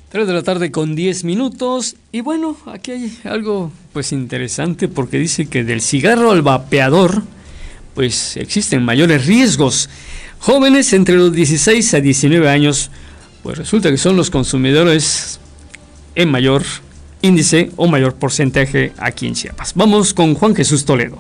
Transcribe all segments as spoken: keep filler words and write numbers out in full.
tres de la tarde con diez minutos. Y bueno, aquí hay algo pues interesante, porque dice que del cigarro al vapeador pues existen mayores riesgos. Jóvenes entre los dieciséis a diecinueve años, pues resulta que son los consumidores en mayor índice o mayor porcentaje aquí en Chiapas. Vamos con Juan Jesús Toledo.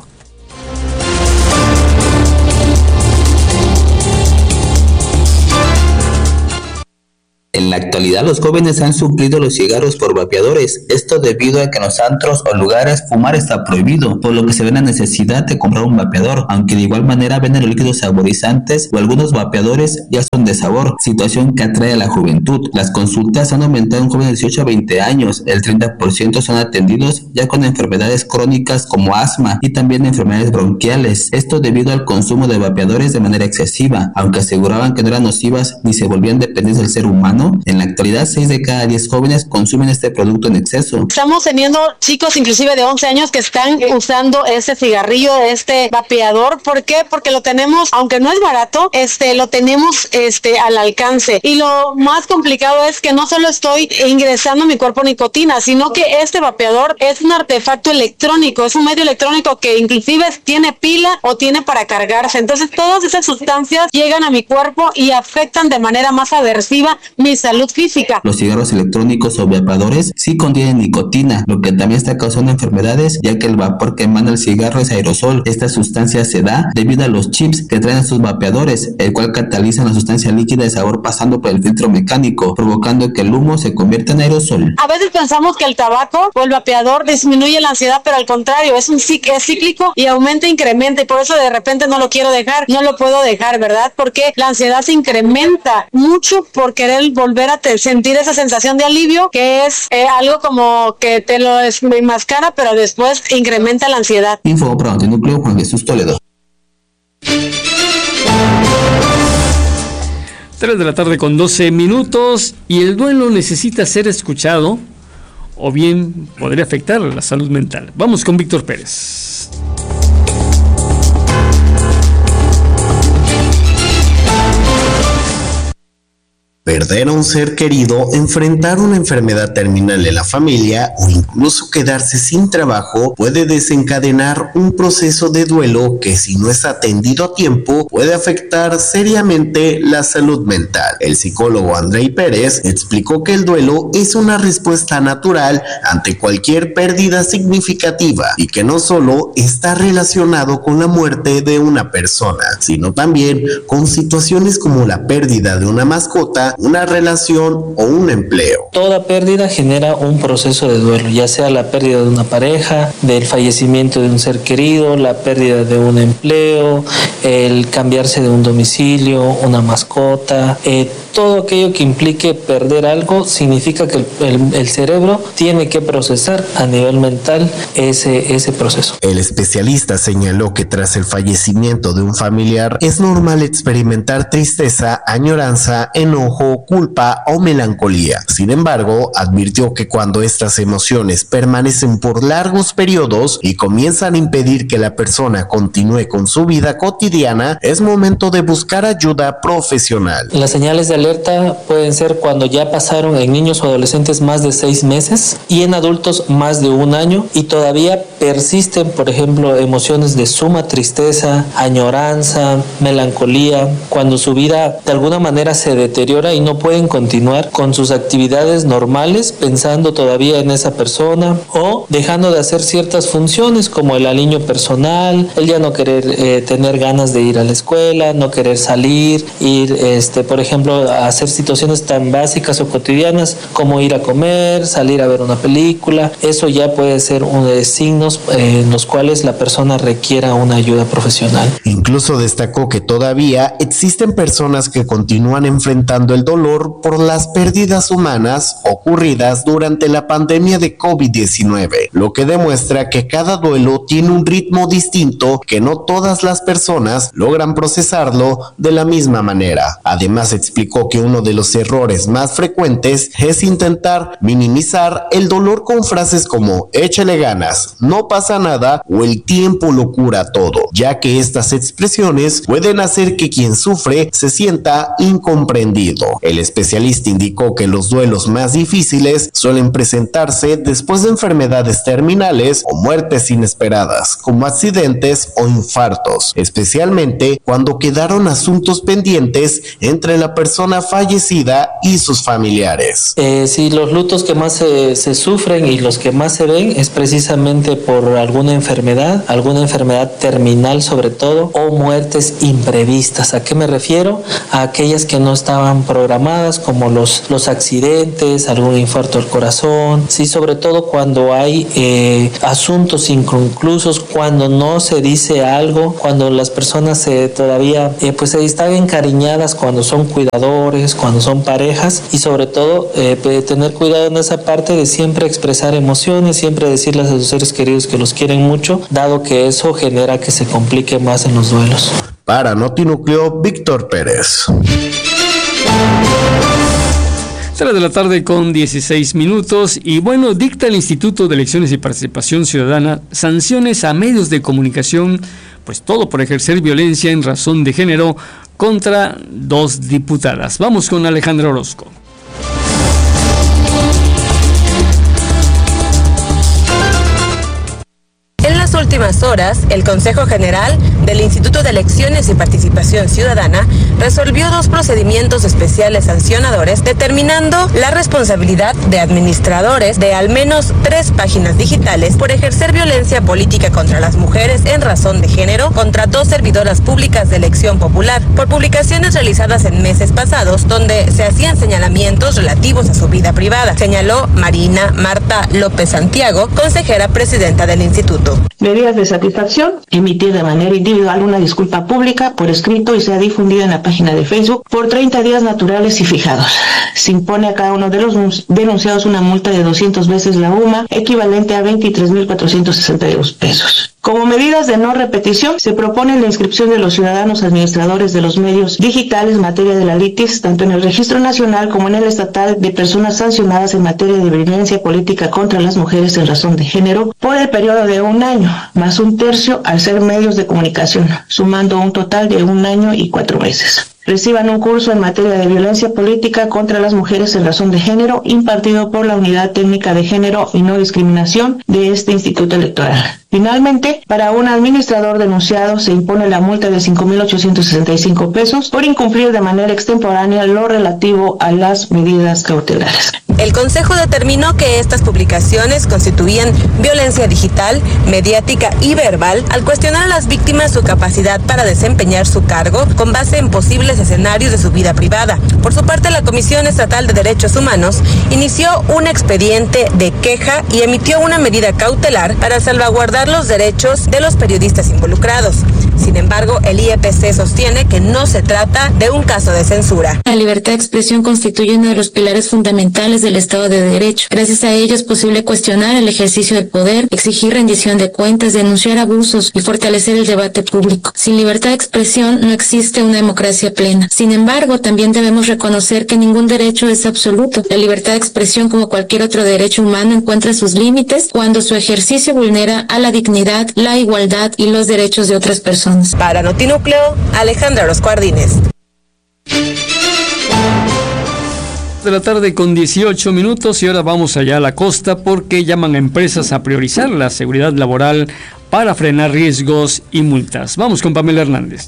En la actualidad, los jóvenes han suplido los cigarros por vapeadores, esto debido a que en los antros o lugares fumar está prohibido, por lo que se ve la necesidad de comprar un vapeador, aunque de igual manera venden los líquidos saborizantes o algunos vapeadores ya son de sabor, situación que atrae a la juventud. Las consultas han aumentado en jóvenes de dieciocho a veinte años, el treinta por ciento son atendidos ya con enfermedades crónicas como asma y también enfermedades bronquiales, esto debido al consumo de vapeadores de manera excesiva, aunque aseguraban que no eran nocivas ni se volvían dependientes del ser humano. En la actualidad, seis de cada diez jóvenes consumen este producto en exceso. Estamos teniendo chicos inclusive de once años que están usando ese cigarrillo, este vapeador. ¿Por qué? Porque lo tenemos, aunque no es barato, este, lo tenemos este, al alcance. Y lo más complicado es que no solo estoy ingresando a mi cuerpo nicotina, sino que este vapeador es un artefacto electrónico, es un medio electrónico que inclusive tiene pila o tiene para cargarse. Entonces todas esas sustancias llegan a mi cuerpo y afectan de manera más aversiva mi salud física. Los cigarros electrónicos o vapeadores sí contienen nicotina, lo que también está causando enfermedades, ya que el vapor que emana el cigarro es aerosol. Esta sustancia se da debido a los chips que traen estos vapeadores, el cual cataliza la sustancia líquida de sabor pasando por el filtro mecánico, provocando que el humo se convierta en aerosol. A veces pensamos que el tabaco o el vapeador disminuye la ansiedad, pero al contrario, es un es cíclico y aumenta, incrementa, y por eso de repente no lo quiero dejar, no lo puedo dejar, ¿verdad? Porque la ansiedad se incrementa mucho por querer volver a te sentir esa sensación de alivio, que es eh, algo como que te lo enmascara, pero después incrementa la ansiedad. Info para Notinúcleo, Juan Jesús Toledo. tres de la tarde con doce minutos. Y el duelo necesita ser escuchado, o bien podría afectar la salud mental. Vamos con Víctor Pérez. Perder a un ser querido, enfrentar una enfermedad terminal en la familia o incluso quedarse sin trabajo puede desencadenar un proceso de duelo que, si no es atendido a tiempo, puede afectar seriamente la salud mental. El psicólogo Andrei Pérez explicó que el duelo es una respuesta natural ante cualquier pérdida significativa y que no solo está relacionado con la muerte de una persona, sino también con situaciones como la pérdida de una mascota, una relación o un empleo. Toda pérdida genera un proceso de duelo, ya sea la pérdida de una pareja, del fallecimiento de un ser querido, la pérdida de un empleo, el cambiarse de un domicilio, una mascota, eh, todo aquello que implique perder algo significa que el, el, el cerebro tiene que procesar a nivel mental ese, ese proceso. El especialista señaló que tras el fallecimiento de un familiar es normal experimentar tristeza, añoranza, enojo, culpa o melancolía. Sin embargo, advirtió que cuando estas emociones permanecen por largos periodos y comienzan a impedir que la persona continúe con su vida cotidiana, es momento de buscar ayuda profesional. Las señales de alerta pueden ser cuando ya pasaron en niños o adolescentes más de seis meses y en adultos más de un año y todavía persisten, por ejemplo, emociones de suma tristeza, añoranza, melancolía, cuando su vida de alguna manera se deteriora y no pueden continuar con sus actividades normales pensando todavía en esa persona o dejando de hacer ciertas funciones como el aliño personal, el ya no querer eh, tener ganas de ir a la escuela, no querer salir, ir, este, por ejemplo, a hacer situaciones tan básicas o cotidianas como ir a comer, salir a ver una película. Eso ya puede ser uno de signos eh, en los cuales la persona requiera una ayuda profesional. Incluso destacó que todavía existen personas que continúan enfrentando el dolor por las pérdidas humanas ocurridas durante la pandemia de COVID diecinueve, lo que demuestra que cada duelo tiene un ritmo distinto, que no todas las personas logran procesarlo de la misma manera. Además, explicó que uno de los errores más frecuentes es intentar minimizar el dolor con frases como échale ganas, no pasa nada o el tiempo lo cura todo, ya que estas expresiones pueden hacer que quien sufre se sienta incomprendido. género. El especialista indicó que los duelos más difíciles suelen presentarse después de enfermedades terminales o muertes inesperadas, como accidentes o infartos, especialmente cuando quedaron asuntos pendientes entre la persona fallecida y sus familiares. Eh, sí, los lutos que más se, se sufren y los que más se ven es precisamente por alguna enfermedad, alguna enfermedad terminal sobre todo, o muertes imprevistas. ¿A qué me refiero? A aquellas que no estaban programadas, como los, los accidentes, algún infarto del corazón, sí, sobre todo cuando hay eh, asuntos inconclusos, cuando no se dice algo, cuando las personas eh, todavía eh, pues están encariñadas, cuando son cuidadores, cuando son parejas, y sobre todo eh, tener cuidado en esa parte de siempre expresar emociones, siempre decirles a sus seres queridos que los quieren mucho, dado que eso genera que se complique más en los duelos. Para Notinúcleo, Víctor Pérez. tres de la tarde con dieciséis minutos y bueno, dicta el Instituto de Elecciones y Participación Ciudadana sanciones a medios de comunicación, pues todo por ejercer violencia en razón de género contra dos diputadas. Vamos con Alejandra Orozco. En las últimas horas, el Consejo General del Instituto de Elecciones y Participación Ciudadana resolvió dos procedimientos especiales sancionadores, determinando la responsabilidad de administradores de al menos tres páginas digitales por ejercer violencia política contra las mujeres en razón de género contra dos servidoras públicas de elección popular por publicaciones realizadas en meses pasados donde se hacían señalamientos relativos a su vida privada, señaló Marina Marta López Santiago, consejera presidenta del instituto. Medidas de satisfacción: emitir de manera individual una disculpa pública por escrito y sea difundida en la página de Facebook por treinta días naturales y fijados. Se impone a cada uno de los denunciados una multa de doscientas veces la U M A, equivalente a veintitrés mil cuatrocientos sesenta y dos pesos. Como medidas de no repetición, se propone la inscripción de los ciudadanos administradores de los medios digitales en materia de la litis, tanto en el Registro Nacional como en el Estatal, de personas sancionadas en materia de violencia política contra las mujeres en razón de género por el periodo de un año, más un tercio al ser medios de comunicación, sumando un total de un año y cuatro meses. Reciban un curso en materia de violencia política contra las mujeres en razón de género impartido por la Unidad Técnica de Género y No Discriminación de este Instituto Electoral. Finalmente, para un administrador denunciado se impone la multa de cinco mil ochocientos sesenta y cinco pesos por incumplir de manera extemporánea lo relativo a las medidas cautelares. El Consejo determinó que estas publicaciones constituían violencia digital, mediática y verbal al cuestionar a las víctimas su capacidad para desempeñar su cargo con base en posibles escenarios de su vida privada. Por su parte, la Comisión Estatal de Derechos Humanos inició un expediente de queja y emitió una medida cautelar para salvaguardar los derechos de los periodistas involucrados. Sin embargo, el I E P C sostiene que no se trata de un caso de censura. La libertad de expresión constituye uno de los pilares fundamentales del Estado de Derecho. Gracias a ello es posible cuestionar el ejercicio del poder, exigir rendición de cuentas, denunciar abusos y fortalecer el debate público. Sin libertad de expresión no existe una democracia plena. Sin embargo, también debemos reconocer que ningún derecho es absoluto. La libertad de expresión, como cualquier otro derecho humano, encuentra sus límites cuando su ejercicio vulnera a la dignidad, la igualdad y los derechos de otras personas. Para Notinúcleo, Alejandra Orozco Ardínez. De la tarde con dieciocho minutos y ahora vamos allá a la costa porque llaman a empresas a priorizar la seguridad laboral para frenar riesgos y multas. Vamos con Pamela Hernández.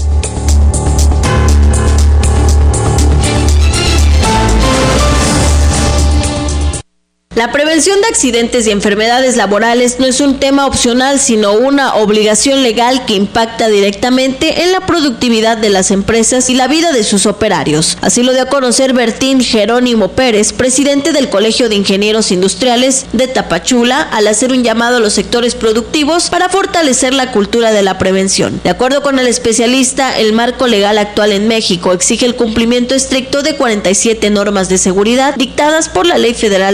La prevención de accidentes y enfermedades laborales no es un tema opcional, sino una obligación legal que impacta directamente en la productividad de las empresas y la vida de sus operarios. Así lo dio a conocer Bertín Jerónimo Pérez, presidente del Colegio de Ingenieros Industriales de Tapachula, al hacer un llamado a los sectores productivos para fortalecer la cultura de la prevención. De acuerdo con el especialista, el marco legal actual en México exige el cumplimiento estricto de cuarenta y siete normas de seguridad dictadas por la Ley Federal del Trabajo.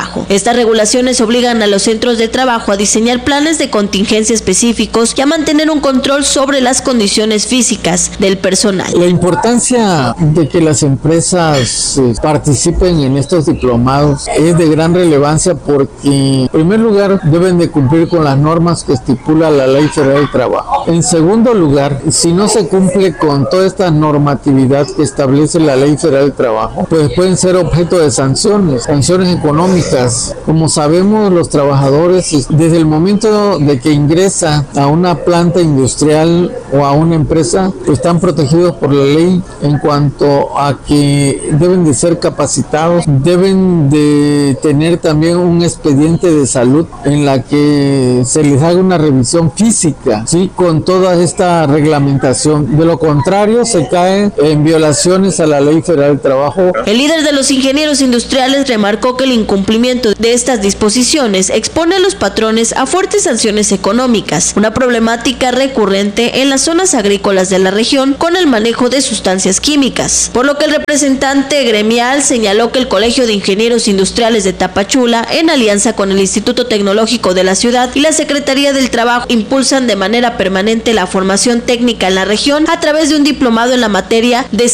trabajo. Estas regulaciones obligan a los centros de trabajo a diseñar planes de contingencia específicos y a mantener un control sobre las condiciones físicas del personal. La importancia de que las empresas eh, participen en estos diplomados es de gran relevancia porque, en primer lugar, deben de cumplir con las normas que estipula la Ley Federal del Trabajo. En segundo lugar, si no se cumple con toda esta normatividad que establece la Ley Federal del Trabajo, pues pueden ser objeto de sanciones, sanciones económicas. Como sabemos, los trabajadores, desde el momento de que ingresa a una planta industrial o a una empresa, pues están protegidos por la ley en cuanto a que deben de ser capacitados, deben de tener también un expediente de salud en la que se les haga una revisión física, ¿sí?, con toda esta reglamentación. De lo contrario, se cae en violaciones a la Ley Federal del Trabajo. El líder de los ingenieros industriales remarcó que el incumplimiento de estas disposiciones expone a los patrones a fuertes sanciones económicas, una problemática recurrente en las zonas agrícolas de la región con el manejo de sustancias químicas, por lo que el representante gremial señaló que el Colegio de Ingenieros Industriales de Tapachula, en alianza con el Instituto Tecnológico de la ciudad y la Secretaría del Trabajo, impulsan de manera permanente la formación técnica en la región a través de un diplomado en la materia de